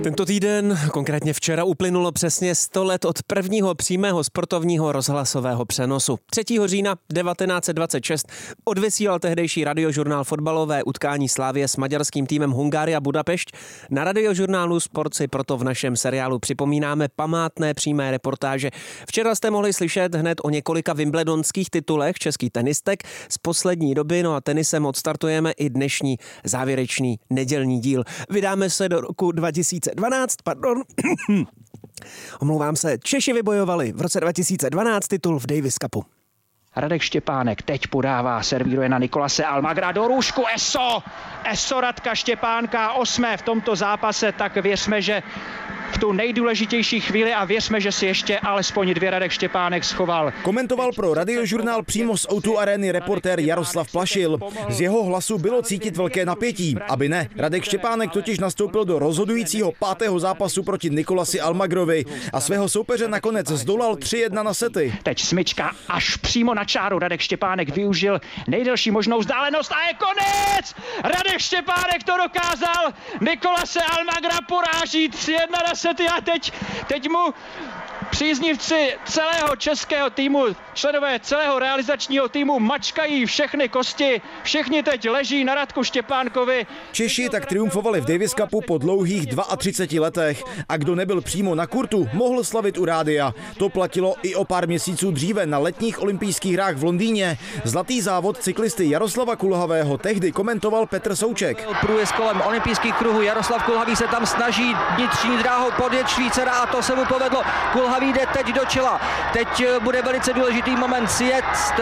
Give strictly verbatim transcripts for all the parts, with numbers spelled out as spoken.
Tento týden, konkrétně včera, uplynulo přesně sto let od prvního přímého sportovního rozhlasového přenosu. třetího října devatenáct set dvacet šest odvysílal tehdejší radiožurnál fotbalové utkání Slavie s maďarským týmem Hungária Budapešť. Na radiožurnálu Sport si proto v našem seriálu připomínáme památné přímé reportáže. Včera jste mohli slyšet hned o několika wimbledonských titulech českých tenistek z poslední doby, no a tenisem odstartujeme i dnešní závěrečný nedělní díl. Vydáme se do roku dva tisíce dvanáct, pardon, omlouvám se, Češi vybojovali v roce dva tisíce dvanáct titul v Davis Cupu. Radek Štěpánek teď podává, servíruje na Nikolase Almagra do růžku, Eso! Eso Radka Štěpánka, osmé v tomto zápase, tak věřme, že v tu nejdůležitější chvíli a věřme, že si ještě alespoň dvě Radek Štěpánek schoval. Komentoval pro radiožurnál přímo z ó dva Areny reportér Jaroslav Plašil. Z jeho hlasu bylo cítit velké napětí, aby ne. Radek Štěpánek totiž nastoupil do rozhodujícího pátého zápasu proti Nikolasi Almagrovi a svého soupeře nakonec zdolal tři jedna na sety. Teď smyčka až přímo na čáru. Radek Štěpánek využil nejdelší možnou vzdálenost a je konec! Radek Štěpánek to dokázal! Nikolase Almagra poráží tři jedna na sety a teď, teď mu příznivci celého českého týmu, členové celého realizačního týmu mačkají všechny kosti, všichni teď leží na Radku Štěpánkovi. Češi tak triumfovali v Davis Cupu po dlouhých třiceti dvou letech a kdo nebyl přímo na kurtu, mohl slavit u rádia. To platilo i o pár měsíců dříve na letních olympijských hrách v Londýně. Zlatý závod cyklisty Jaroslava Kulhavého tehdy komentoval Petr Souček. Průjezd kolem olympijských kruhů, Jaroslav Kulhavý se tam snaží vnitřní dráhou podjet Švýcara a to se mu povedlo. Kulhavý jde teď do čela. Teď bude velice důležitý moment sjet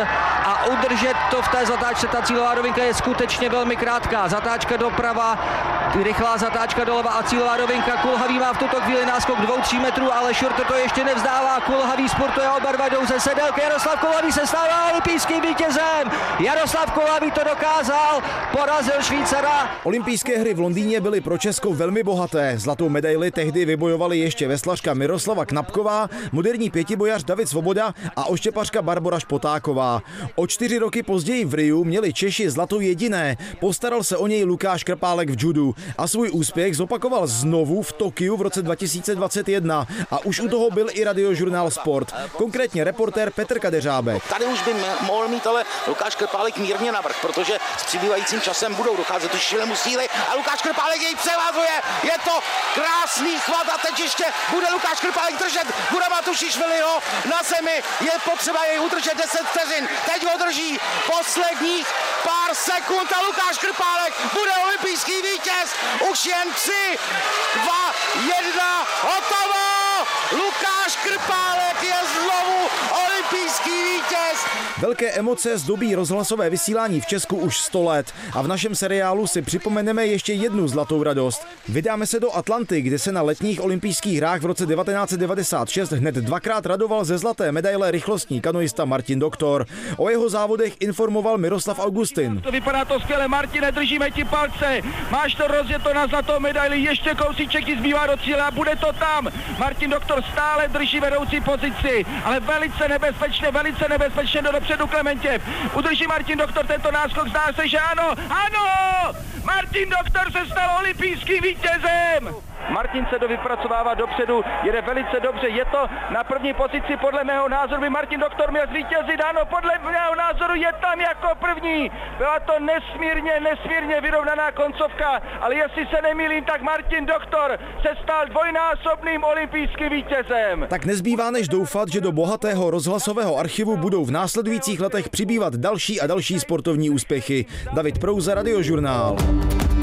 a udržet to v té zatáčce. Ta cílová rovinka je skutečně velmi krátká. Zatáčka doprava, rychlá zatáčka doleva a cílová rovinka. Kulhavý má v tuto chvíli náskok dvou tří metrů, ale Šurter to ještě nevzdává. Kulhavý sportuje, oba dva jdou ze sedelky. Jaroslav Kulhavý se stává olympijským vítězem. Jaroslav Kulhavý to dokázal, porazil Švýcara. Olympijské hry v Londýně byly pro Česko velmi bohaté. Zlatou medaili tehdy vybojovali ještě veslařka Miroslava Knapková, moderní pětibojař David Svoboda a oštěpařka Barbora Špotáková. O čtyři roky později v Riu měli Češi zlatou jediné. Postaral se o něj Lukáš Krpálek v judu a svůj úspěch zopakoval znovu v Tokiu v roce dva tisíce dvacet jedna a už u toho byl i radiožurnál Sport, konkrétně reportér Petr Kadeřábek. Tady už by mohl mít ale Lukáš Krpálek mírně navrch, protože s přibývajícím časem budou docházet tu šílenú síly a Lukáš Krpálek jej převázuje. Je to krásný chvat a teď ještě bude Lukáš Krpálek držet Gurabatušišviliho na zemi, je potřeba jej udržet deset vteřin, teď ho drží posledních pár sekund a Lukáš Krpálek bude olympijský vítěz, už jen tři, dva, jedna, hotovo! Lukáš Krpálek je znovu olympijský vítěz! Velké emoce zdobí rozhlasové vysílání v Česku už sto let a v našem seriálu si připomeneme ještě jednu zlatou radost. Vydáme se do Atlanty, kde se na letních olympijských hrách v roce devatenáct set devadesát šest hned dvakrát radoval ze zlaté medaile rychlostní kanoista Martin Doktor. O jeho závodech informoval Miroslav Augustin. To vypadá to skvěle, Martine, držíme ti palce, máš to rozjeto na zlatou medaili, ještě kousíček ti zbývá do cíle a bude to tam. Martin Doktor stále drží vedoucí pozici, ale velice nebezpečně, velice nebezpečně do dopředu Klementě. Udrží Martin Doktor tento náskok, zdá se, že ano, ano! Martin Doktor se stal olympijským vítězem! Martin se dovypracovává dopředu, jede velice dobře, je to na první pozici, podle mého názoru by Martin Doktor měl zvítězit, ano, podle mého názoru je tam jako první. Byla to nesmírně, nesmírně vyrovnaná koncovka, ale jestli se nemýlím, tak Martin Doktor se stal dvojnásobným olympijským vítězem. Tak nezbývá než doufat, že do bohatého rozhlasového archivu budou v následujících letech přibývat další a další sportovní úspěchy. David Prouza, Radiožurnál.